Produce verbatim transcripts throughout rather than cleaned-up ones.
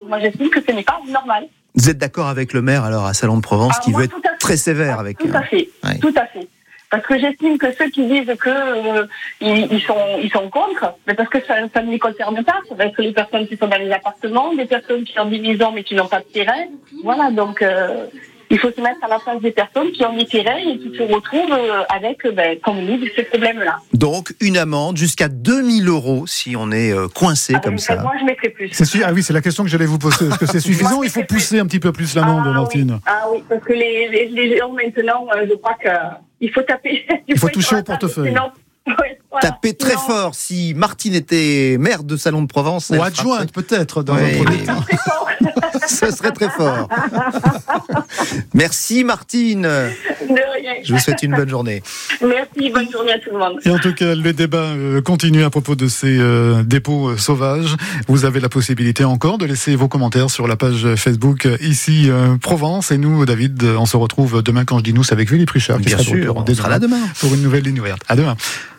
Moi, j'estime que ce n'est pas normal. Vous êtes d'accord avec le maire, alors, à Salon de Provence, Ah, qui moi, veut être très sévère ah, avec... Tout à fait, ouais. tout à fait. Parce que j'estime que ceux qui disent que euh, ils, ils sont ils sont contre, mais parce que ça, ça ne les concerne pas. Ça va être les personnes qui sont dans les appartements, des personnes qui ont des maisons mais qui n'ont pas de terrain. Voilà, donc euh, il faut se mettre à la place des personnes qui ont des terrains et qui se retrouvent euh, avec, ben, comme nous, ces problèmes-là. Donc, une amende jusqu'à deux mille euros si on est euh, coincé ah, comme ben, ça. Moi, je mettrais plus. C'est sûr, ah oui, c'est la question que j'allais vous poser. Est-ce que c'est suffisant ou il faut pousser un petit peu plus l'amende, ah, Martine? oui. Ah oui, parce que les, les, les gens maintenant, euh, je crois que il faut taper. Il, il faut, faut toucher au taper, portefeuille. Sinon, ouais, voilà. Taper très sinon, fort. Si Martine était maire de Salon de Provence... Ou adjointe, peut-être, dans oui, un premier oui. temps. Ce serait très fort. Merci Martine. De rien. Je vous souhaite une bonne journée. Merci, bonne journée à tout le monde. Et en tout cas, le débat euh, continue à propos de ces euh, dépôts euh, sauvages. Vous avez la possibilité encore de laisser vos commentaires sur la page Facebook euh, ici euh, Provence. Et nous, David, on se retrouve demain. Quand je dis nous, c'est avec Philippe Richard qui Bien sera sûr, de retour on dès sera là demain pour une nouvelle ligne ouverte. À demain.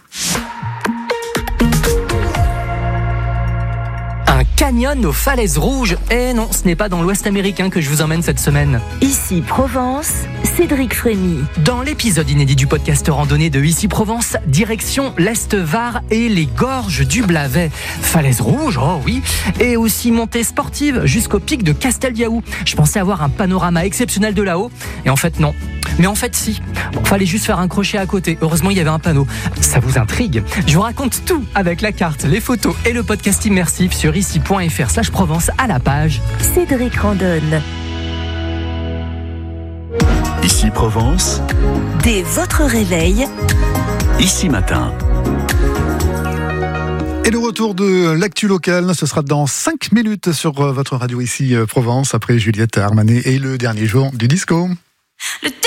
Un canyon aux falaises rouges. Eh non, ce n'est pas dans l'Ouest américain que je vous emmène cette semaine. Ici Provence, Cédric Frémy. Dans l'épisode inédit du podcast randonnée de Ici Provence, direction l'Est-Var et les gorges du Blavet. Falaises rouges, oh oui, et aussi montée sportive jusqu'au pic de Casteldiaou. Je pensais avoir un panorama exceptionnel de là-haut, et en fait non. Mais en fait si. Bon, fallait juste faire un crochet à côté. Heureusement il y avait un panneau. Ça vous intrigue? Je vous raconte tout avec la carte, les photos et le podcast immersif sur ici.fr slash Provence à la page Cédric Randonne. Ici Provence, Dès votre réveil, Ici Matin. Et le retour de l'actu locale, ce sera dans cinq minutes sur votre radio ici Provence, après Juliette Armanet et le dernier jour du disco. Le